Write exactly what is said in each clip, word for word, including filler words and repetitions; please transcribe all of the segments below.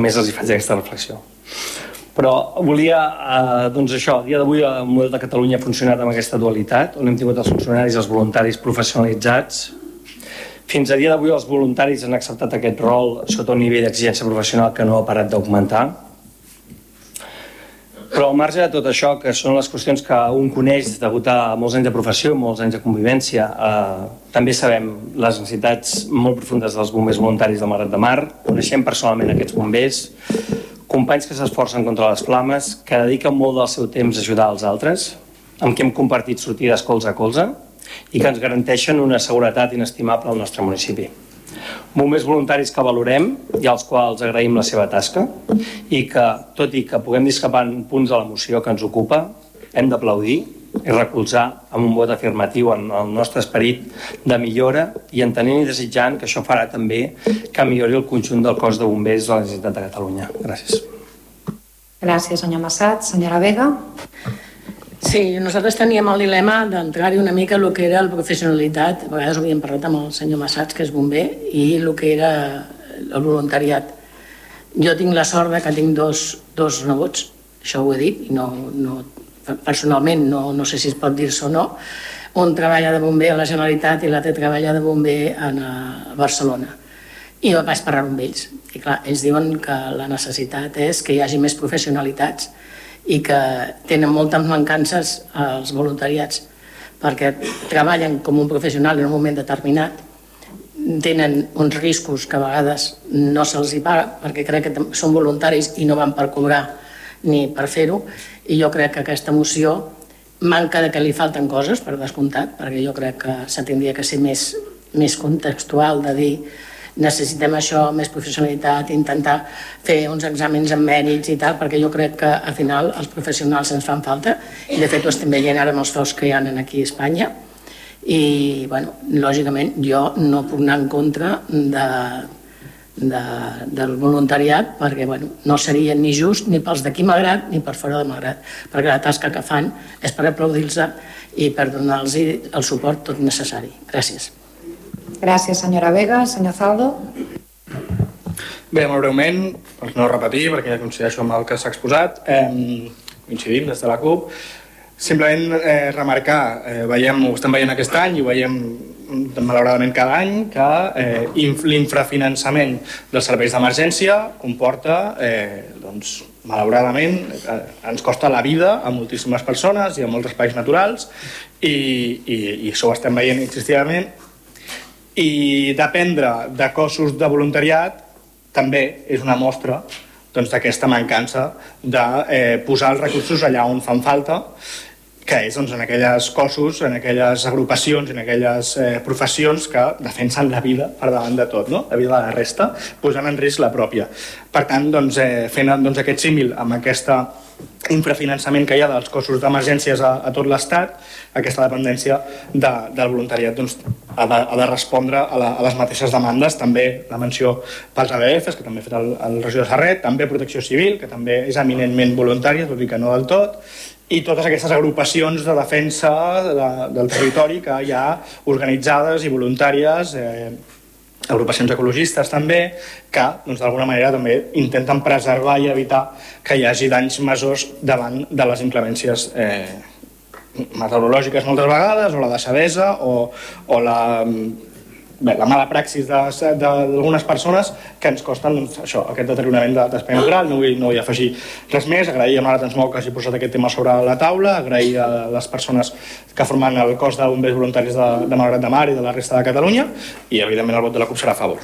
només els hi faig aquesta reflexió. Però volia, eh, doncs això, a dia d'avui el model de Catalunya ha funcionat amb aquesta dualitat, on hem tingut els funcionaris i els voluntaris professionalitzats. Fins a dia d'avui els voluntaris han acceptat aquest rol sota un nivell d'exigència professional que no ha parat d'augmentar. Però al marge de tot això, que són les qüestions que un coneix degut a molts anys de professió, molts anys de convivència, eh, també sabem les necessitats molt profundes dels bombers voluntaris del Malgrat de Mar, coneixem personalment aquests bombers, companys que s'esforcen contra les flames, que dediquen molt del seu temps a ajudar els altres, amb qui hem compartit sortides colze a colze i que ens garanteixen una seguretat inestimable al nostre municipi. Bombers voluntaris que valorem i als quals agraïm la seva tasca i que, tot i que puguem discrepar en punts de la moció que ens ocupa, hem d'aplaudir i recolzar amb un vot afirmatiu en el nostre esperit de millora i entenent i desitjant que això farà també que millori el conjunt del cos de bombers de la Generalitat de Catalunya. Gràcies. Gràcies, senyor Massat. Senyora Vega. Sí, nosaltres teníem el dilema d'entrar-hi una mica el que era la professionalitat. A vegades ho havíem parlat amb el senyor Massats, que és bomber, i el que era el voluntariat. Jo tinc la sort que tinc dos, dos nebots, això ho he dit, i no, no, personalment no, no sé si es pot dir-se o no. Un treballa de bomber a la Generalitat i l'altre treballa de bomber a Barcelona. I vaig parlar amb ells. I clar, ells diuen que la necessitat és que hi hagi més professionalitats i que tenen moltes mancances als voluntariats perquè treballen com un professional en un moment determinat, tenen uns riscos que a vegades no se'ls hi paga perquè crec que són voluntaris i no van per cobrar ni per fer-ho, i jo crec que aquesta moció manca de que li falten coses, per descomptat, perquè jo crec que s'hauria que ser més, més contextual, de dir necessitem això, més professionalitat, intentar fer uns exàmens amb mèrits i tal, perquè jo crec que al final els professionals ens fan falta, i de fet ho estem veient ara amb els feus que hi ha aquí a Espanya, i bueno, lògicament jo no puc anar en contra de, de, del voluntariat, perquè bueno, no seria ni just ni pels d'aquí Malgrat ni per fora de Malgrat, perquè la tasca que fan és per aplaudir-los i per donar-los el suport tot necessari. Gràcies. Gràcies, senyora Vega. Senyor Zaldo. Bé, molt breument, per no repetir, perquè ja coincideixo amb el que s'ha exposat, eh, coincidim des de la CUP, simplement eh, remarcar, eh, veiem, ho estem veient aquest any i ho veiem malauradament cada any, que eh, l'infrafinançament dels serveis d'emergència comporta, eh, doncs, malauradament, eh, ens costa la vida a moltíssimes persones i a molts espais naturals, i, i, i això ho estem veient insistidament. I dependre de cossos de voluntariat també és una mostra doncs, d'aquesta mancança de eh, posar els recursos allà on fan falta, que és doncs, en aquelles cossos, en aquelles agrupacions, en aquelles eh, professions que defensen la vida per davant de tot, no? La vida de la resta, posant en risc la pròpia. Per tant, doncs, eh, fent doncs, aquest símil amb aquesta infrafinançament que hi ha dels cossos d'emergències a, a tot l'Estat, aquesta dependència de, del voluntariat doncs, ha, de, ha de respondre a, la, a les mateixes demandes, també la menció pels A B Fs, que també ha fet el, el regidor Serret, també Protecció Civil, que també és eminentment voluntària, tot i que no del tot, i totes aquestes agrupacions de defensa de, del territori que hi ha organitzades i voluntàries, eh, agrupacions ecologistes també, que doncs, d'alguna manera també intenten preservar i evitar que hi hagi danys majors davant de les inclemències eh, meteorològiques moltes vegades, o la deixadesa, o, o la, bé, la mala praxis d'algunes persones que ens costen doncs, això, aquest deteriorament d'espai natural. No vull, no vull afegir res més. Agrair a Mare Transmou que hagi posat aquest tema sobre la taula, agrair a les persones que formen el cos de bombers voluntaris de, de Malgrat de Mar i de la resta de Catalunya, i evidentment el vot de la CUP serà a favor.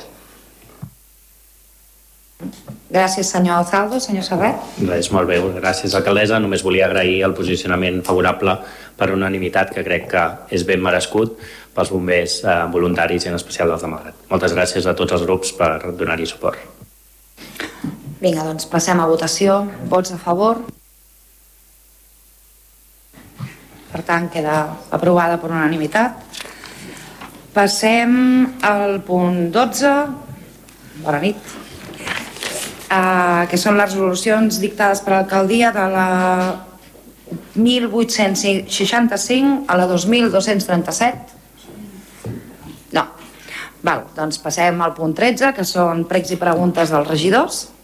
Gràcies, senyor Zaldo. Senyor Serret. Res, molt bé, gràcies, alcaldessa. Només volia agrair el posicionament favorable per unanimitat, que crec que és ben merescut pels bombers eh, voluntaris i en especial dels de Malgrat. Moltes gràcies a tots els grups per donar-hi suport. Vinga, doncs passem a votació. Vots a favor? Per tant, queda aprovada per unanimitat. Passem al punt dotze. Bona nit. Uh, que són les resolucions dictades per l'alcaldia de la mil vuit-cents seixanta-cinc a la dos mil dos-cents trenta-set. No. Val, doncs passem al punt tretze, que són pregs i preguntes dels regidors.